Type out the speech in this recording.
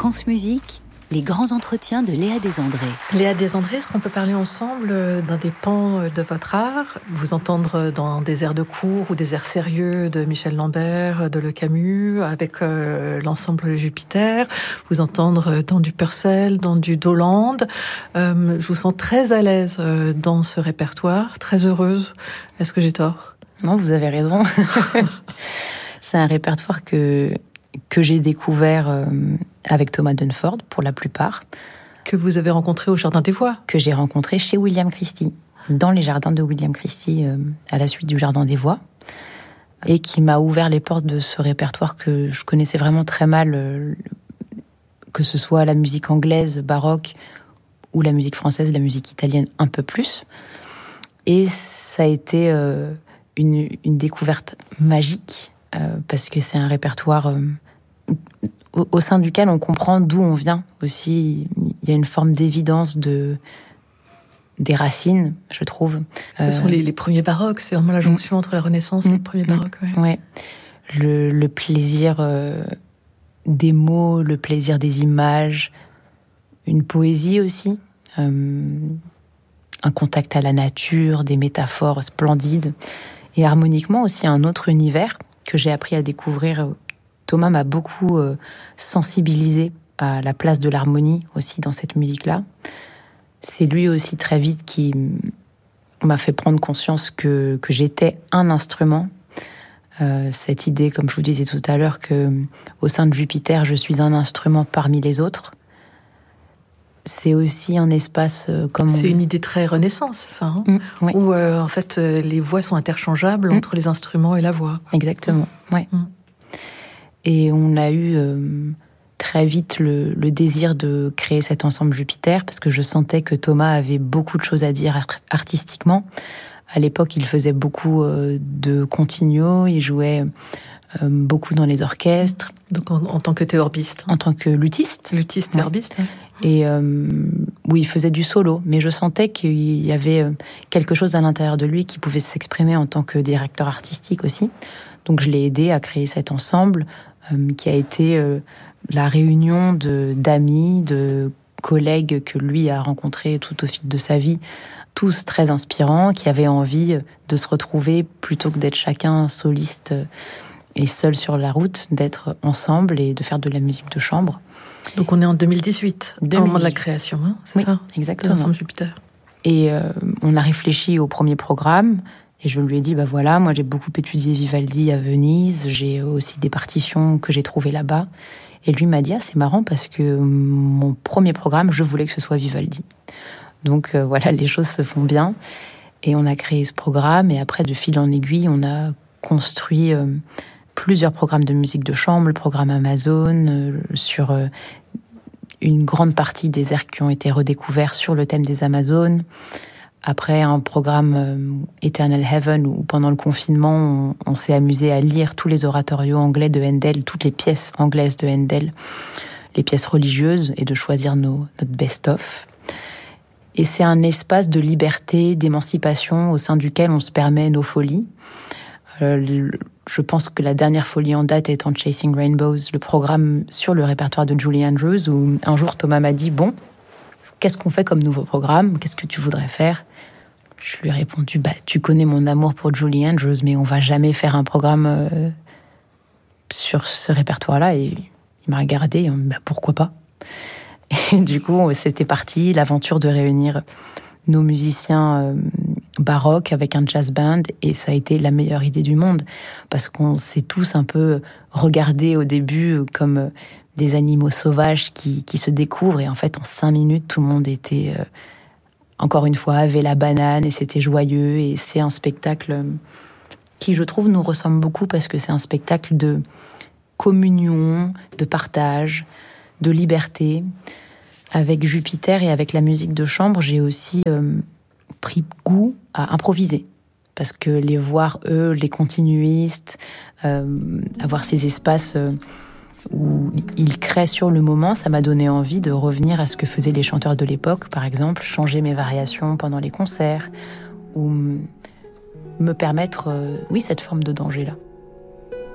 France Musique, les grands entretiens de Léa Desandré. Léa Desandré, est-ce qu'on peut parler ensemble d'un des pans de votre art ? Vous entendre dans des airs de cour ou des airs sérieux de Michel Lambert, de Le Camus, avec l'ensemble Jupiter, vous entendre dans du Purcell, dans du Doland. Je vous sens très à l'aise dans ce répertoire, très heureuse. Est-ce que j'ai tort ? Non, vous avez raison. C'est un répertoire que j'ai découvert avec Thomas Dunford, pour la plupart. Que vous avez rencontré au Jardin des Voix. Que j'ai rencontré chez William Christie, dans les jardins de William Christie, à la suite du Jardin des Voix, et qui m'a ouvert les portes de ce répertoire que je connaissais vraiment très mal, que ce soit la musique anglaise, baroque, ou la musique française, la musique italienne un peu plus. Et ça a été une découverte magique, parce que c'est un répertoire au sein duquel on comprend d'où on vient aussi. Il y a une forme d'évidence des racines, je trouve. Ce sont les premiers baroques, c'est vraiment la jonction entre la Renaissance et le premier baroque. Ouais. Le plaisir des mots, le plaisir des images, une poésie aussi, un contact à la nature, des métaphores splendides, et harmoniquement aussi un autre univers que j'ai appris à découvrir. Thomas m'a beaucoup sensibilisée à la place de l'harmonie aussi dans cette musique-là. C'est lui aussi très vite qui m'a fait prendre conscience que j'étais un instrument. Cette idée, comme je vous disais tout à l'heure, que au sein de Jupiter, je suis un instrument parmi les autres. C'est aussi un espace comme... C'est une idée très Renaissance, ça, hein oui. Où en fait les voix sont interchangeables entre les instruments et la voix. Exactement, oui. Et on a eu très vite le désir de créer cet ensemble Jupiter, parce que je sentais que Thomas avait beaucoup de choses à dire artistiquement. À l'époque, il faisait beaucoup de continuo, il jouait beaucoup dans les orchestres. Donc en tant que théorbiste. En tant que luthiste. Luthiste, théorbiste. Et oui, il faisait du solo, mais je sentais qu'il y avait quelque chose à l'intérieur de lui qui pouvait s'exprimer en tant que directeur artistique aussi. Donc je l'ai aidé à créer cet ensemble qui a été la réunion d'amis, de collègues que lui a rencontrés tout au fil de sa vie, tous très inspirants, qui avaient envie de se retrouver plutôt que d'être chacun soliste et seul sur la route, d'être ensemble et de faire de la musique de chambre. Donc on est en 2018, au moment de la création, hein, c'est ça ? Exactement. De l'ensemble Jupiter. Et on a réfléchi au premier programme. Et je lui ai dit, voilà, moi j'ai beaucoup étudié Vivaldi à Venise, j'ai aussi des partitions que j'ai trouvées là-bas. Et lui m'a dit, c'est marrant parce que mon premier programme, je voulais que ce soit Vivaldi. Donc voilà, les choses se font bien. Et on a créé ce programme, et après, de fil en aiguille, on a construit plusieurs programmes de musique de chambre, le programme Amazon, sur une grande partie des airs qui ont été redécouverts sur le thème des Amazones. Après, un programme Eternal Heaven, où pendant le confinement, on s'est amusé à lire tous les oratorios anglais de Handel, toutes les pièces anglaises de Handel, les pièces religieuses, et de choisir notre best-of. Et c'est un espace de liberté, d'émancipation, au sein duquel on se permet nos folies. Je pense que la dernière folie en date étant Chasing Rainbows, le programme sur le répertoire de Julie Andrews, où un jour Thomas m'a dit, qu'est-ce qu'on fait comme nouveau programme ? Qu'est-ce que tu voudrais faire ? Je lui ai répondu, tu connais mon amour pour Julie Andrews, mais on va jamais faire un programme sur ce répertoire-là. Et il m'a regardé, et pourquoi pas ? Et du coup, c'était parti, l'aventure de réunir nos musiciens baroques avec un jazz band, et ça a été la meilleure idée du monde, parce qu'on s'est tous un peu regardés au début comme des animaux sauvages qui se découvrent, et en fait en 5 minutes tout le monde était encore une fois avait la banane, et c'était joyeux. Et c'est un spectacle qui, je trouve, nous ressemble beaucoup, parce que c'est un spectacle de communion, de partage, de liberté. Avec Jupiter et avec la musique de chambre, j'ai aussi pris goût à improviser, parce que les voir, eux, les continuistes, avoir ces espaces où ils créent sur le moment, ça m'a donné envie de revenir à ce que faisaient les chanteurs de l'époque, par exemple, changer mes variations pendant les concerts, ou me permettre, cette forme de danger-là.